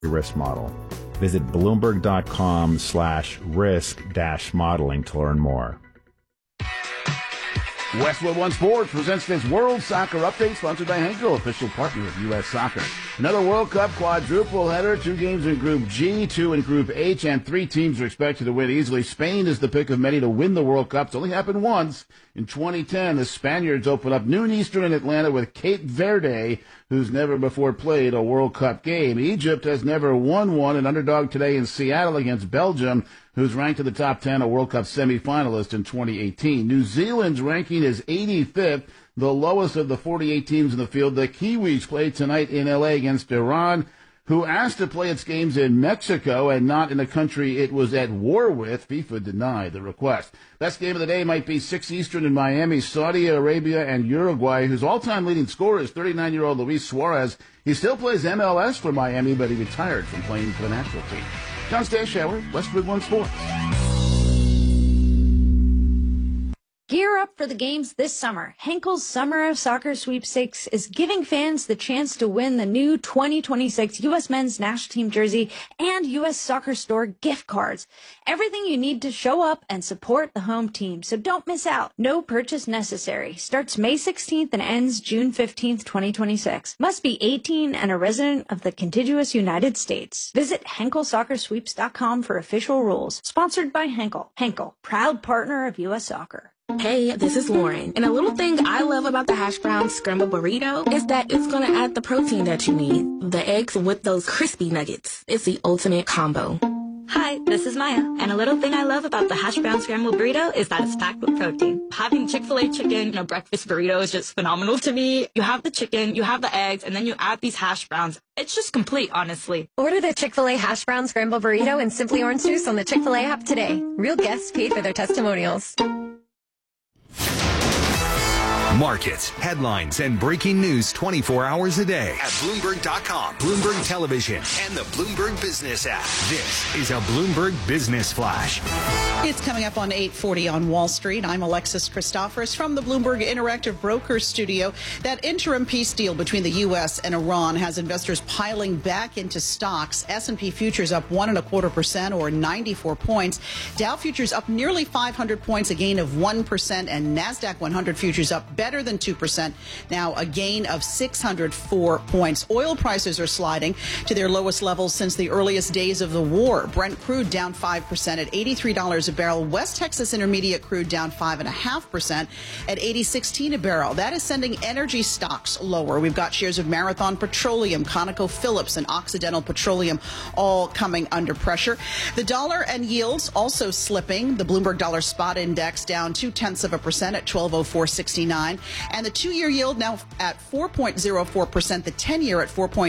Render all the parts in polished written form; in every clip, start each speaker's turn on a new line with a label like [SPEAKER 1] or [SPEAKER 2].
[SPEAKER 1] risk model. Visit Bloomberg.com/risk-modeling to learn more.
[SPEAKER 2] Westwood One Sports presents this World Soccer Update, sponsored by Henkel, official partner of U.S. Soccer. Another World Cup quadruple header, 2 games in Group G, 2 in Group H, and 3 teams are expected to win easily. Spain is the pick of many to win the World Cup. It's only happened once. In 2010, the Spaniards open up noon Eastern in Atlanta with Cape Verde, who's never before played a World Cup game. Egypt has never won one, an underdog today in Seattle against Belgium, who's ranked in the top 10, a World Cup semifinalist in 2018. New Zealand's ranking is 85th, the lowest of the 48 teams in the field. The Kiwis play tonight in L.A. against Iran, who asked to play its games in Mexico and not in a country it was at war with. FIFA denied the request. Best game of the day might be 6 Eastern in Miami, Saudi Arabia and Uruguay, whose all-time leading scorer is 39-year-old Luis Suarez. He still plays MLS for Miami, but he retired from playing for the national team. John Stashower, Westwood One Sports.
[SPEAKER 3] Gear up for the games this summer. Henkel's Summer of Soccer Sweepstakes is giving fans the chance to win the new 2026 U.S. Men's National Team jersey and U.S. Soccer Store gift cards. Everything you need to show up and support the home team, so don't miss out. No purchase necessary. Starts May 16th and ends June 15th, 2026. Must be 18 and a resident of the contiguous United States. Visit HenkelSoccerSweeps.com for official rules. Sponsored by Henkel. Henkel, proud partner of U.S. Soccer.
[SPEAKER 4] Hey, this is Lauren. And a little thing I love about the hash brown scramble burrito is that it's going to add the protein that you need. The eggs with those crispy nuggets. It's the ultimate combo.
[SPEAKER 5] Hi, this is Maya. And a little thing I love about the hash brown scramble burrito is that it's packed with protein. Having Chick-fil-A chicken in a breakfast burrito is just phenomenal to me. You have the chicken, you have the eggs, and then you add these hash browns. It's just complete, honestly.
[SPEAKER 6] Order the Chick-fil-A hash brown scramble burrito and Simply Orange Juice on the Chick-fil-A app today. Real guests paid for their testimonials.
[SPEAKER 7] Markets, headlines, and breaking news 24 hours a day at Bloomberg.com, Bloomberg Television, and the Bloomberg Business app. This is a Bloomberg Business Flash.
[SPEAKER 8] It's coming up on 8:40 on Wall Street. I'm Alexis Christoforous from the Bloomberg Interactive Brokers Studio. That interim peace deal between the U.S. and Iran has investors piling back into stocks. S&P futures up 1.25% or 94 points. Dow futures up nearly 500 points, a gain of 1%, and NASDAQ 100 futures up better than 2%, now a gain of 604 points. Oil prices are sliding to their lowest levels since the earliest days of the war. Brent crude down 5% at $83 a barrel. West Texas Intermediate crude down 5.5% at $80.16 a barrel. That is sending energy stocks lower. We've got shares of Marathon Petroleum, ConocoPhillips, and Occidental Petroleum all coming under pressure. The dollar and yields also slipping. The Bloomberg Dollar Spot Index down 0.2% at 1204.69. And the 2-year yield now at 4.04%, the 10-year at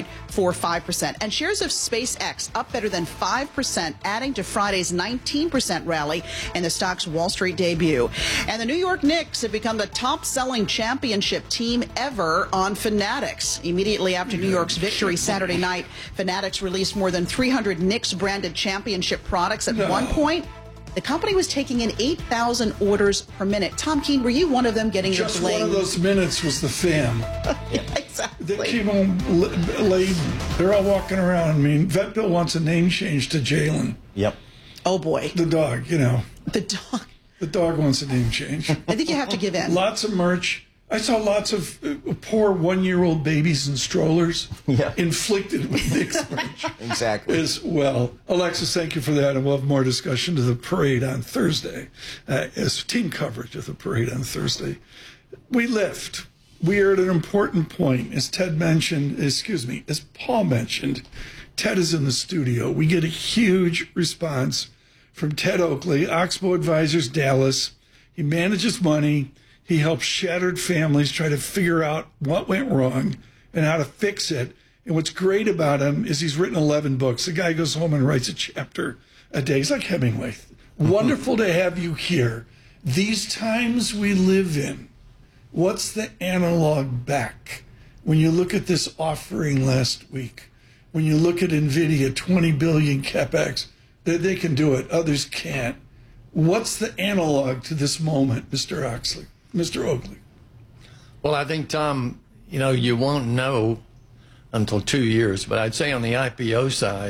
[SPEAKER 8] 4.45%. And shares of SpaceX up better than 5%, adding to Friday's 19% rally in the stock's Wall Street debut. And the New York Knicks have become the top-selling championship team ever on Fanatics. Immediately after New York's victory Saturday night, Fanatics released more than 300 Knicks-branded championship products. At one point, the company was taking in 8,000 orders per minute. Tom Keene, were you one of them getting your bling?
[SPEAKER 9] Just one of those minutes was the fam.
[SPEAKER 8] Exactly.
[SPEAKER 9] They came home laden. They're all walking around. I mean, Vetbill wants a name change to Jalen.
[SPEAKER 10] Yep.
[SPEAKER 8] Oh, boy.
[SPEAKER 9] The dog, you know.
[SPEAKER 8] The dog.
[SPEAKER 9] The dog wants a name change.
[SPEAKER 8] I think you have to give in.
[SPEAKER 9] Lots of merch. I saw lots of poor 1-year-old babies in strollers inflicted with Knicks merch.
[SPEAKER 10] Exactly.
[SPEAKER 9] As well. Alexis, thank you for that. And we'll have more discussion to the parade on Thursday, as team coverage of the parade on Thursday. We lift. We are at an important point. As Paul mentioned, Ted is in the studio. We get a huge response from Ted Oakley, Oxbow Advisors Dallas. He manages money. He helps shattered families try to figure out what went wrong and how to fix it. And what's great about him is he's written 11 books. The guy goes home and writes a chapter a day. He's like Hemingway. Wonderful to have you here. These times we live in, what's the analog back? When you look at this offering last week, when you look at NVIDIA, 20 billion CapEx, they can do it, others can't. What's the analog to this moment, Mr. Oakley?
[SPEAKER 11] Well, I think, Tom, you won't know
[SPEAKER 10] until 2 years. But I'd say on the IPO side,